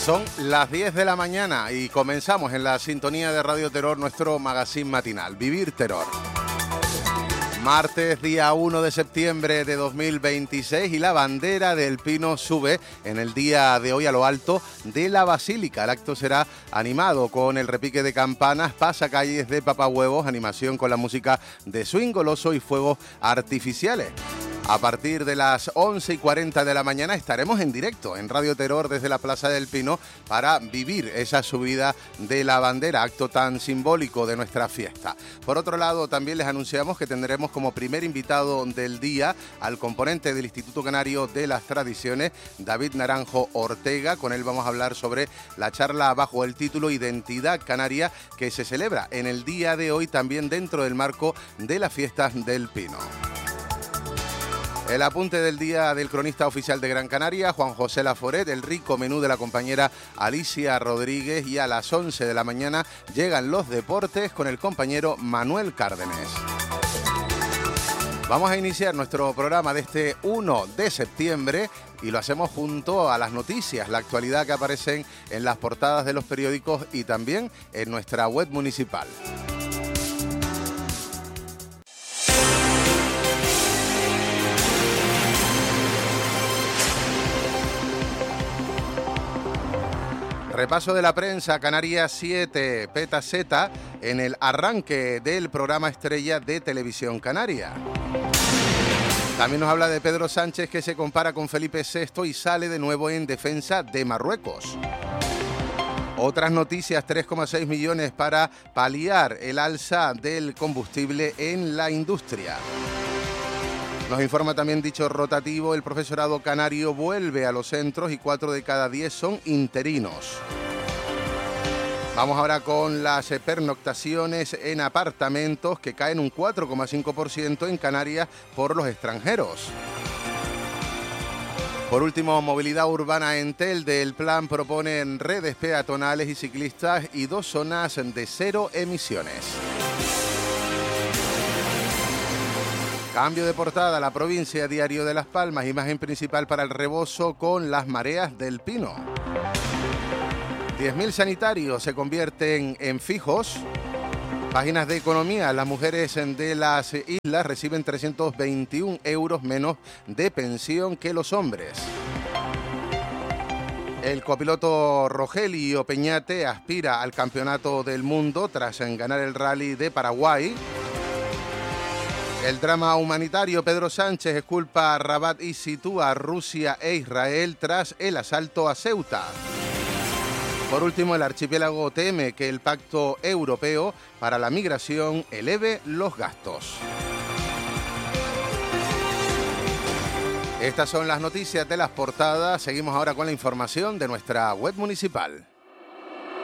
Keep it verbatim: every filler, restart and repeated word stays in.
Son las diez de la mañana y comenzamos en la sintonía de Radio Terror nuestro magazine matinal, Vivir Terror. Martes, día uno de septiembre de dos mil veintiséis, y la bandera del Pino sube en el día de hoy a lo alto de la Basílica. El acto será animado con el repique de campanas, pasacalles de papahuevos, animación con la música de swing goloso y fuegos artificiales. A partir de las once y cuarenta de la mañana estaremos en directo en Radio Terror desde la Plaza del Pino para vivir esa subida de la bandera, acto tan simbólico de nuestra fiesta. Por otro lado, también les anunciamos que tendremos como primer invitado del día al componente del Instituto Canario de las Tradiciones, David Naranjo Ortega. Con él vamos a hablar sobre la charla bajo el título Identidad Canaria, que se celebra en el día de hoy también dentro del marco de las fiestas del Pino. El apunte del día del cronista oficial de Gran Canaria, Juan José Laforet, el rico menú de la compañera Alicia Rodríguez, y a las once de la mañana llegan los deportes con el compañero Manuel Cárdenes. Vamos a iniciar nuestro programa de este uno de septiembre y lo hacemos junto a las noticias, la actualidad que aparecen en las portadas de los periódicos y también en nuestra web municipal. Repaso de la prensa, Canarias siete, Peta Z, en el arranque del programa estrella de Televisión Canaria. También nos habla de Pedro Sánchez, que se compara con Felipe sexto y sale de nuevo en defensa de Marruecos. Otras noticias, tres coma seis millones para paliar el alza del combustible en la industria. Nos informa también dicho rotativo, el profesorado canario vuelve a los centros y cuatro de cada diez son interinos. Vamos ahora con las pernoctaciones en apartamentos, que caen un cuatro coma cinco por ciento en Canarias por los extranjeros. Por último, movilidad urbana en Telde. El plan propone redes peatonales y ciclistas y dos zonas de cero emisiones. Cambio de portada, la provincia, Diario de Las Palmas, imagen principal para el rebozo con las mareas del Pino. diez mil sanitarios se convierten en fijos. Páginas de economía, las mujeres de las islas reciben trescientos veintiún euros menos de pensión que los hombres. El copiloto Rogelio Peñate aspira al campeonato del mundo tras ganar el rally de Paraguay. El drama humanitario, Pedro Sánchez exculpa a Rabat y sitúa a Rusia e Israel tras el asalto a Ceuta. Por último, el archipiélago teme que el Pacto Europeo para la Migración eleve los gastos. Estas son las noticias de las portadas. Seguimos ahora con la información de nuestra web municipal.